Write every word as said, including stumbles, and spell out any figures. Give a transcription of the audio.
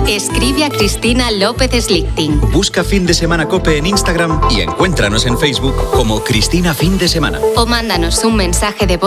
Escribe a Cristina López Slichting. Busca Fin de Semana COPE en Instagram y encuéntranos en Facebook como Cristina Fin de Semana. O mándanos un mensaje de voz